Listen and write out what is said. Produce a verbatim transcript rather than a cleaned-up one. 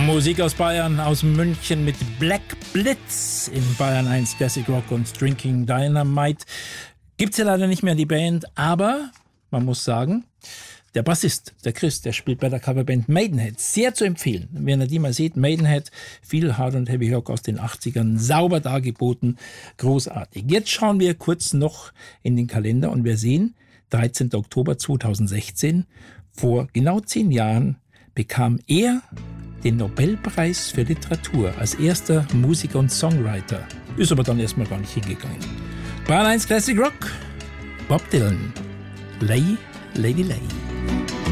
Musik aus Bayern, aus München mit Black Blitz in Bayern eins Classic Rock und Drinking Dynamite. Gibt's ja leider nicht mehr die Band, aber man muss sagen, der Bassist, der Chris, der spielt bei der Coverband Maidenhead. Sehr zu empfehlen. Wenn ihr die mal seht, Maidenhead, viel Hard- und Heavy Rock aus den achtzigern, sauber dargeboten, großartig. Jetzt schauen wir kurz noch in den Kalender und wir sehen, dreizehnten Oktober zweitausendsechzehn, vor genau zehn Jahren, bekam er den Nobelpreis für Literatur als erster Musiker und Songwriter. Ist aber dann erstmal gar nicht hingegangen. Bayern eins Classic Rock, Bob Dylan, Lay, Lady Lay.